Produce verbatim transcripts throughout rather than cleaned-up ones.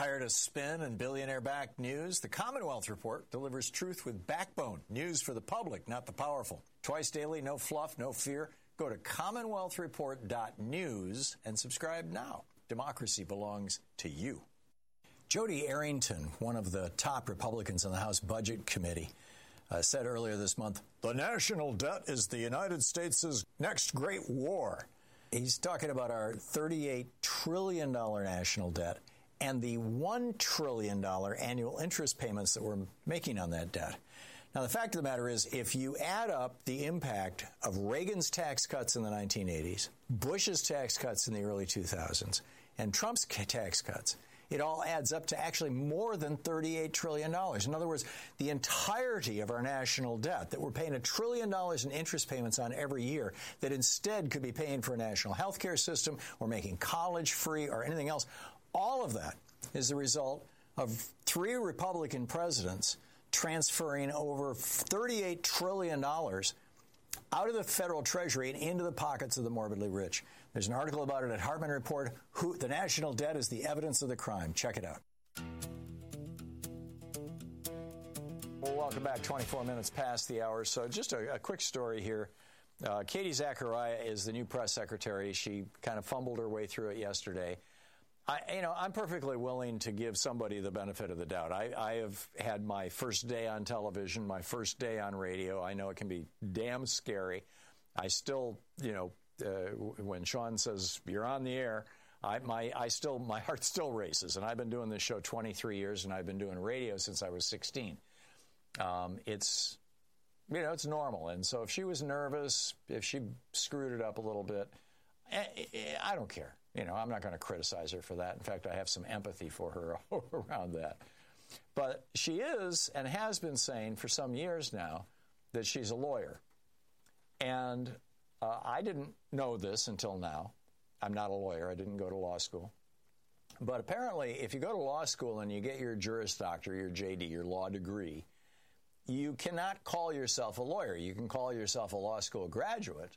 Tired of spin and billionaire-backed news? The Commonwealth Report delivers truth with backbone. News for the public, not the powerful. Twice daily, no fluff, no fear. Go to commonwealth report dot news and subscribe now. Democracy belongs to you. Jody Arrington, one of the top Republicans on the House Budget Committee, uh, said earlier this month, the national debt is the United States' next great war. He's talking about our thirty-eight trillion dollars national debt and the one trillion dollars annual interest payments that we're making on that debt. Now, the fact of the matter is, if you add up the impact of Reagan's tax cuts in the nineteen eighties, Bush's tax cuts in the early two thousands, and Trump's tax cuts, it all adds up to actually more than thirty-eight trillion dollars. In other words, the entirety of our national debt that we're paying a trillion dollars in interest payments on every year that instead could be paying for a national health care system or making college free or anything else, all of that is the result of three Republican presidents transferring over thirty-eight trillion dollars out of the federal treasury and into the pockets of the morbidly rich. There's an article about it at Hartman Report, who, the national debt is the evidence of the crime. Check it out. Well, welcome back. twenty-four minutes past the hour. So just a, a quick story here. Uh, Katie Zachariah is the new press secretary. She kind of fumbled her way through it yesterday. I, you know, I'm perfectly willing to give somebody the benefit of the doubt. I, I have had my first day on television, my first day on radio. I know it can be damn scary. I still, you know, uh, when Sean says you're on the air, I, my, I still, my heart still races. And I've been doing this show twenty-three years, and I've been doing radio since I was sixteen. Um, it's, you know, it's normal. And so if she was nervous, if she screwed it up a little bit, I, I don't care. You know, I'm not going to criticize her for that. In fact, I have some empathy for her around that. But she is and has been saying for some years now that she's a lawyer. And uh, I didn't know this until now. I'm not a lawyer. I didn't go to law school. But apparently, if you go to law school and you get your Juris Doctor, your J D, your law degree, you cannot call yourself a lawyer. You can call yourself a law school graduate.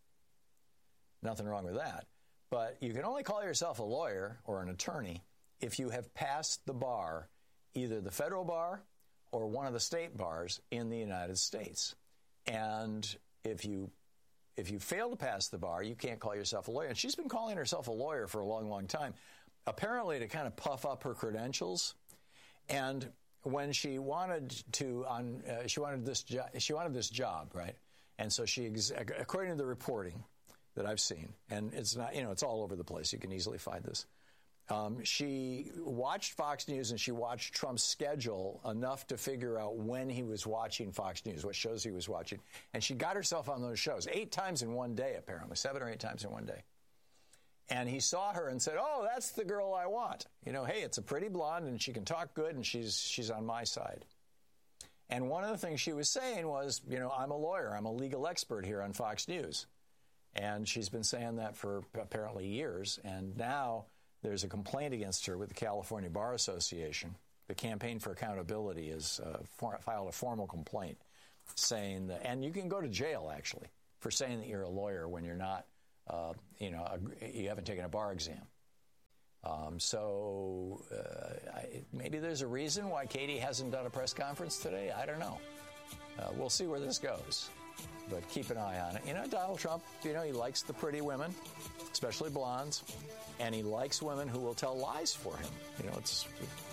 Nothing wrong with that. But you can only call yourself a lawyer or an attorney if you have passed the bar, either the federal bar or one of the state bars in the United States. And if you if you fail to pass the bar, you can't call yourself a lawyer. And she's been calling herself a lawyer for a long, long time, apparently to kind of puff up her credentials. And when she wanted to, on uh, she wanted this job, she wanted this job, right? And so she, according to the reporting that I've seen, and it's not, you know, it's all over the place. You can easily find this. Um, she watched Fox News and she watched Trump's schedule enough to figure out when he was watching Fox News, what shows he was watching. And she got herself on those shows eight times in one day, apparently, seven or eight times in one day. And he saw her and said, oh, that's the girl I want. You know, hey, it's a pretty blonde and she can talk good and she's she's on my side. And one of the things she was saying was, you know, I'm a lawyer. I'm a legal expert here on Fox News. And she's been saying that for apparently years. And now there's a complaint against her with the California Bar Association. The Campaign for Accountability has uh, for, filed a formal complaint saying that, and you can go to jail, actually, for saying that you're a lawyer when you're not, uh, you know, a, you haven't taken a bar exam. Um, so uh, I, maybe there's a reason why Katie hasn't done a press conference today. I don't know. Uh, we'll see where this goes. But keep an eye on it. You know, Donald Trump, you know, he likes the pretty women, especially blondes, and he likes women who will tell lies for him. You know, it's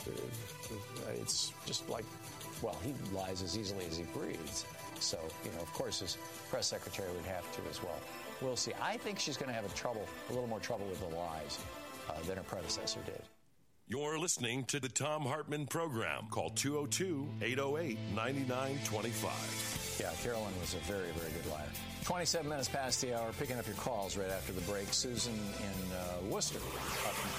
it's just like, well, he lies as easily as he breathes. So, you know, of course, his press secretary would have to as well. We'll see. I think she's going to have a trouble, a little more trouble with the lies uh, than her predecessor did. You're listening to the Thom Hartmann Program. Call two oh two, eight oh eight, nine nine two five. Yeah, Carolyn was a very, very good liar. twenty-seven minutes past the hour, picking up your calls right after the break. Susan in uh, Worcester.